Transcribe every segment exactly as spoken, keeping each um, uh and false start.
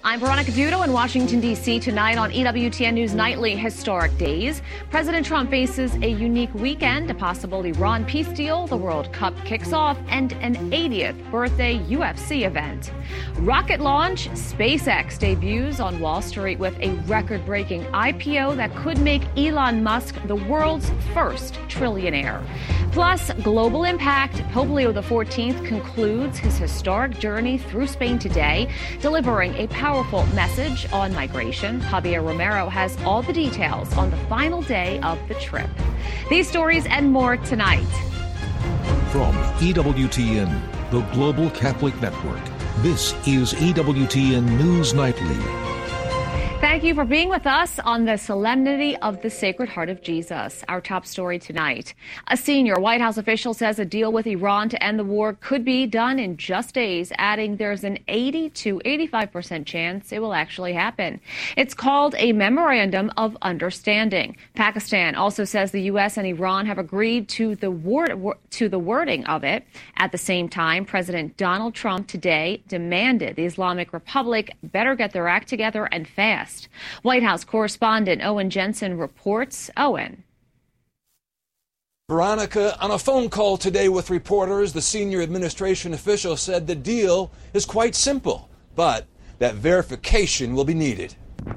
I'm Veronica Dudo in Washington, D C tonight on E W T N News Nightly Historic Days. President Trump faces a unique weekend, a possible Iran peace deal, the World Cup kicks off, and an eightieth birthday U F C event. Rocket launch, SpaceX debuts on Wall Street with a record-breaking I P O that could make Elon Musk the world's first trillionaire. Plus, global impact. Pope Leo the fourteenth concludes his historic journey through Spain today, delivering a powerful message on migration. Javier Romero has all the details on the final day of the trip. These stories and more tonight. From E W T N, the Global Catholic Network, this is E W T N News Nightly. Thank you for being with us on the Solemnity of the Sacred Heart of Jesus. Our top story tonight. A senior White House official says a deal with Iran to end the war could be done in just days, adding there's an eighty to eighty-five percent chance it will actually happen. It's called a Memorandum of Understanding. Pakistan also says the U S and Iran have agreed to the word, to the wording of it. At the same time, President Donald Trump today demanded the Islamic Republic better get their act together and fast. White House correspondent Owen Jensen reports. Owen. Veronica, on a phone call today with reporters, the senior administration official said the deal is quite simple, but that verification will be needed.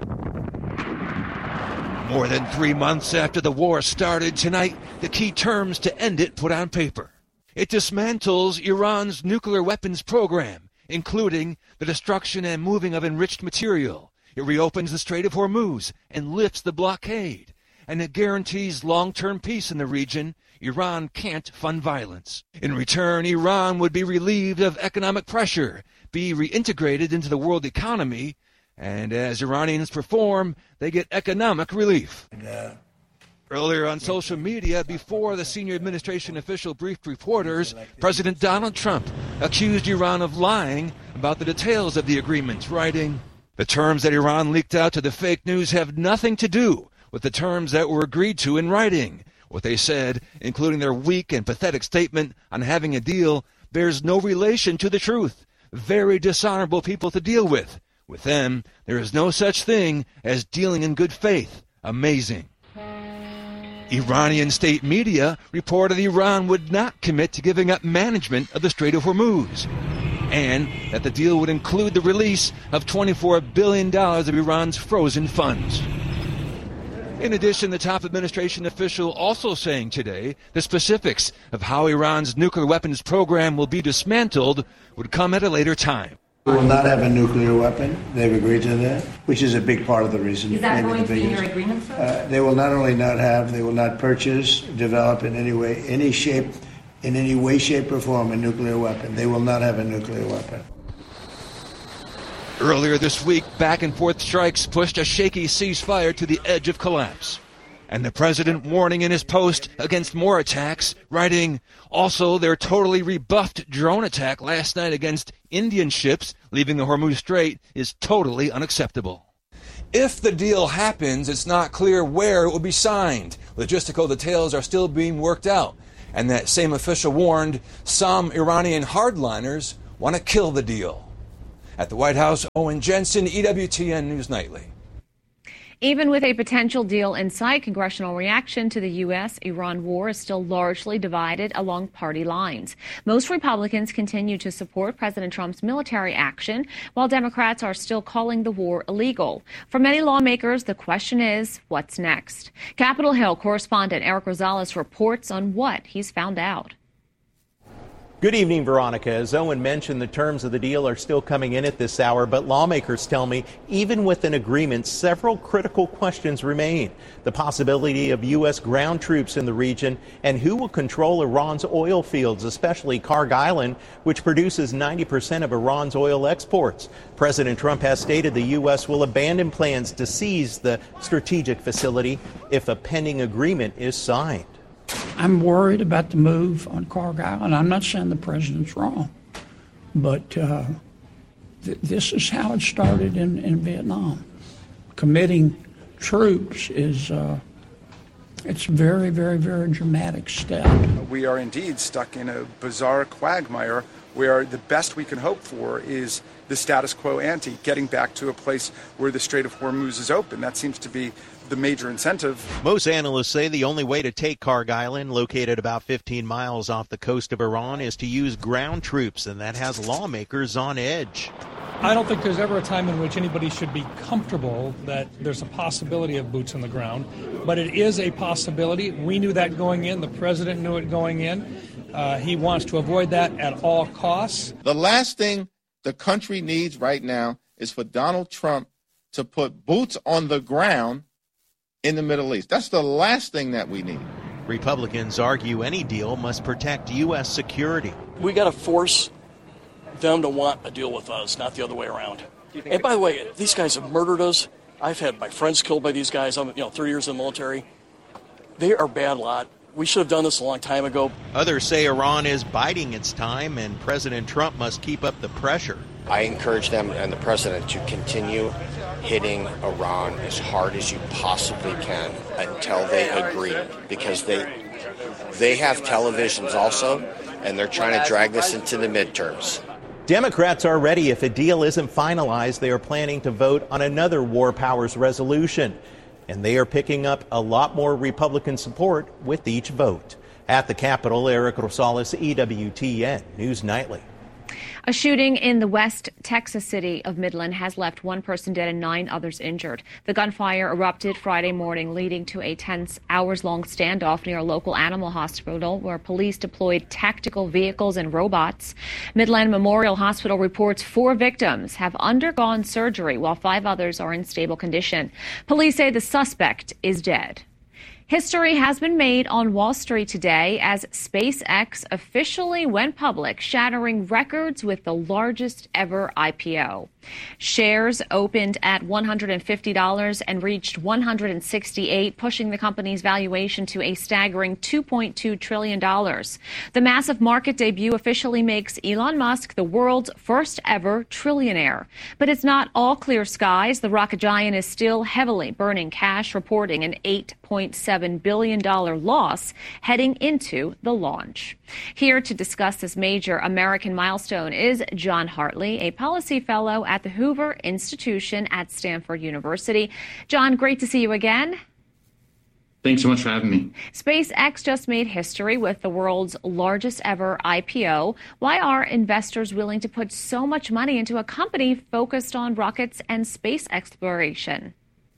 More than three months after the war started tonight, the key terms to end it put on paper. It dismantles Iran's nuclear weapons program, including the destruction and moving of enriched material. It reopens the Strait of Hormuz and lifts the blockade. And it guarantees long-term peace in the region. Iran can't fund violence. In return, Iran would be relieved of economic pressure, be reintegrated into the world economy, and as Iranians perform, they get economic relief. Yeah. Earlier on social media, before the senior administration official briefed reporters, President Donald Trump accused Iran of lying about the details of the agreement, writing, "The terms that Iran leaked out to the fake news have nothing to do with the terms that were agreed to in writing. What they said, including their weak and pathetic statement on having a deal, bears no relation to the truth. Very dishonorable people to deal with. With them, there is no such thing as dealing in good faith. Amazing." Iranian state media reported Iran would not commit to giving up management of the Strait of Hormuz, and that the deal would include the release of twenty-four billion dollars of Iran's frozen funds. In addition, the top administration official also saying today the specifics of how Iran's nuclear weapons program will be dismantled would come at a later time. We will not have a nuclear weapon. They've agreed to that, which is a big part of the reason. Is that going to be in your agreement, sir? Uh, they will not only not have, they will not purchase, develop in any way, any shape, in any way, shape, or form a nuclear weapon. They will not have a nuclear weapon. Earlier this week, back-and-forth strikes pushed a shaky ceasefire to the edge of collapse. And the president warning in his post against more attacks, writing, also their totally rebuffed drone attack last night against Indian ships leaving the Hormuz Strait is totally unacceptable. If the deal happens, it's not clear where it will be signed. Logistical details are still being worked out. And that same official warned some Iranian hardliners want to kill the deal. At the White House, Owen Jensen, E W T N News Nightly. Even with a potential deal in sight, congressional reaction to the U S Iran war is still largely divided along party lines. Most Republicans continue to support President Trump's military action, while Democrats are still calling the war illegal. For many lawmakers, the question is, what's next? Capitol Hill correspondent Eric Rosales reports on what he's found out. Good evening, Veronica. As Owen mentioned, the terms of the deal are still coming in at this hour, but lawmakers tell me even with an agreement, several critical questions remain. The possibility of U S ground troops in the region and who will control Iran's oil fields, especially Karg Island, which produces ninety percent of Iran's oil exports. President Trump has stated the U S will abandon plans to seize the strategic facility if a pending agreement is signed. I'm worried about the move on Karg Island. I'm not saying the president's wrong, but uh, th- this is how it started in, in Vietnam. Committing troops is uh, it's a very, very, very dramatic step. We are indeed stuck in a bizarre quagmire where the best we can hope for is the status quo ante, getting back to a place where the Strait of Hormuz is open. That seems to be the major incentive. Most analysts say the only way to take Kharg Island, located about fifteen miles off the coast of Iran, is to use ground troops, and that has lawmakers on edge. I don't think there's ever a time in which anybody should be comfortable that there's a possibility of boots on the ground, but it is a possibility. We knew that going in. The president knew it going in. Uh, he wants to avoid that at all costs. The last thing the country needs right now is for Donald Trump to put boots on the ground in the Middle East. That's the last thing that we need. Republicans argue any deal must protect U S security. We got to force them to want a deal with us, not the other way around. And by the way, these guys have murdered us. I've had my friends killed by these guys. I'm, you know, thirty years in the military. They are a bad lot. We should have done this a long time ago. Others say Iran is biding its time and President Trump must keep up the pressure. I encourage them and the president to continue hitting Iran as hard as you possibly can until they agree, because they they have televisions also, and they're trying to drag this into the midterms. Democrats are ready. If a deal isn't finalized, they are planning to vote on another war powers resolution. And they are picking up a lot more Republican support with each vote. At the Capitol, Eric Rosales, E W T N News Nightly. A shooting in the West Texas city of Midland has left one person dead and nine others injured. The gunfire erupted Friday morning, leading to a tense, hours-long standoff near a local animal hospital where police deployed tactical vehicles and robots. Midland Memorial Hospital reports four victims have undergone surgery while five others are in stable condition. Police say the suspect is dead. History has been made on Wall Street today as SpaceX officially went public, shattering records with the largest ever I P O. Shares opened at one hundred fifty dollars and reached one hundred sixty-eight dollars, pushing the company's valuation to a staggering two point two trillion dollars. The massive market debut officially makes Elon Musk the world's first ever trillionaire. But it's not all clear skies. The rocket giant is still heavily burning cash, reporting an eight point seven billion dollars loss heading into the launch. Here to discuss this major American milestone is John Hartley, a policy fellow at the Hoover Institution at Stanford University. John, great to see you again. Thanks so much for having me. SpaceX just made history with the world's largest ever I P O. Why are investors willing to put so much money into a company focused on rockets and space exploration?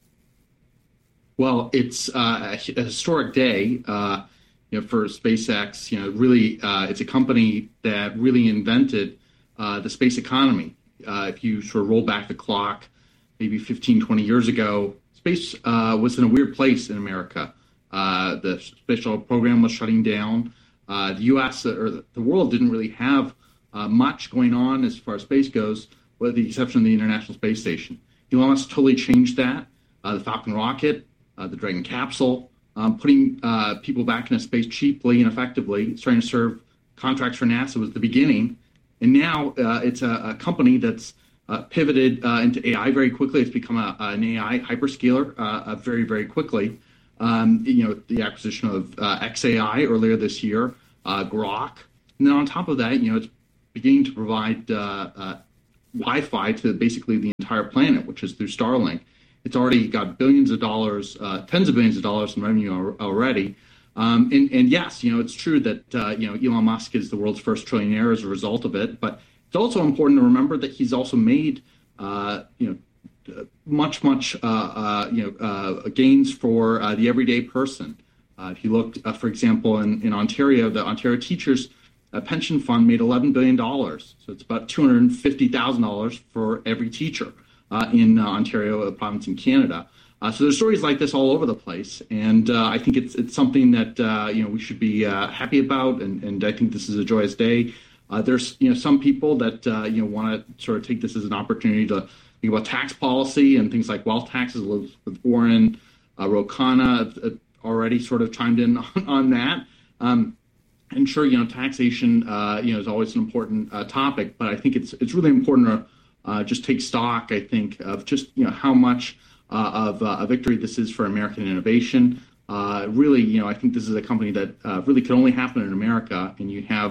Well, it's uh, a historic day, uh, you know, for SpaceX. You know, really, uh, it's a company that really invented uh, the space economy. Uh, if you sort of roll back the clock, maybe fifteen, twenty years ago, space uh, was in a weird place in America. Uh, the space shuttle program was shutting down. Uh, the U S or the world didn't really have uh, much going on as far as space goes, with the exception of the International Space Station. Elon Musk totally changed that. Uh, the Falcon rocket, Uh, the Dragon capsule, um, putting uh, people back into space cheaply and effectively, starting to serve contracts for NASA was the beginning. And now uh, it's a, a company that's uh, pivoted uh, into A I very quickly. It's become a, an A I hyperscaler uh, uh, very, very quickly. Um, you know, the acquisition of uh, X A I earlier this year, uh, Grok. And then on top of that, you know, it's beginning to provide uh, uh, Wi-Fi to basically the entire planet, which is through Starlink. It's already got billions of dollars, uh, tens of billions of dollars in revenue al- already. Um, and, and yes, you know, it's true that, uh, you know, Elon Musk is the world's first trillionaire as a result of it. But it's also important to remember that he's also made, uh, you know, much, much, uh, uh, you know, uh, gains for uh, the everyday person. Uh, if you look, uh, for example, in, in Ontario, the Ontario Teachers uh, Pension Fund made eleven billion dollars. So it's about two hundred fifty thousand dollars for every teacher. Uh, in uh, Ontario, a province in Canada. Uh, so there's stories like this all over the place. And uh, I think it's it's something that, uh, you know, we should be uh, happy about. And, and I think this is a joyous day. Uh, there's, you know, some people that, uh, you know, want to sort of take this as an opportunity to think about tax policy and things like wealth taxes. Elizabeth Warren, uh, Ro Khanna have already sort of chimed in on, on that. Um, and sure, you know, taxation, uh, you know, is always an important uh, topic. But I think it's it's really important to Uh, just take stock, I think, of just, you know, how much uh, of uh, a victory this is for American innovation. Uh, really, you know, I think this is a company that uh, really could only happen in America, and you have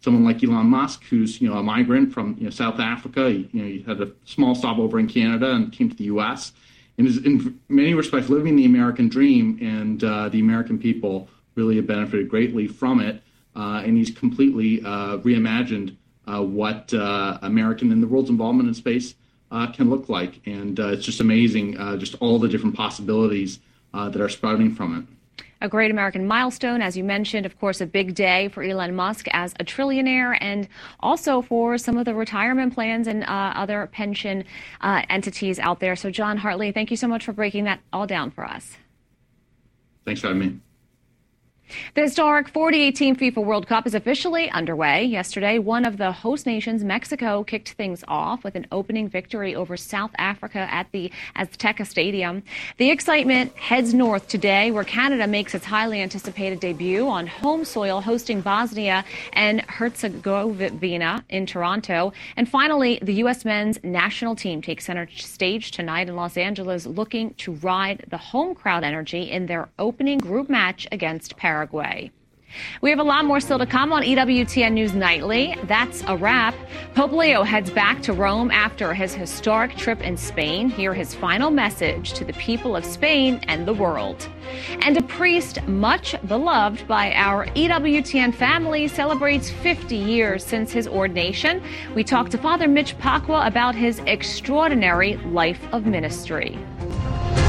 someone like Elon Musk, who's, you know, a migrant from, you know, South Africa. He, you know, he had a small stop over in Canada and came to the U S and is in many respects living the American dream, and uh, the American people really have benefited greatly from it. Uh, and he's completely uh, reimagined uh, what uh, American and the world's involvement in space uh, can look like. And uh, it's just amazing, uh, just all the different possibilities uh, that are sprouting from it. A great American milestone, as you mentioned, of course, a big day for Elon Musk as a trillionaire, and also for some of the retirement plans and uh, other pension uh, entities out there. So, John Hartley, thank you so much for breaking that all down for us. Thanks for having me. The historic forty eighteen FIFA World Cup is officially underway. Yesterday, one of the host nations, Mexico, kicked things off with an opening victory over South Africa at the Azteca Stadium. The excitement heads north today, where Canada makes its highly anticipated debut on home soil, hosting Bosnia and Herzegovina in Toronto. And finally, the U S men's national team takes center stage tonight in Los Angeles, looking to ride the home crowd energy in their opening group match against Paraguay. We have a lot more still to come on E W T N News Nightly. That's a wrap. Pope Leo heads back to Rome after his historic trip in Spain. Hear his final message to the people of Spain and the world. And a priest much beloved by our E W T N family celebrates fifty years since his ordination. We talked to Father Mitch Pacwa about his extraordinary life of ministry.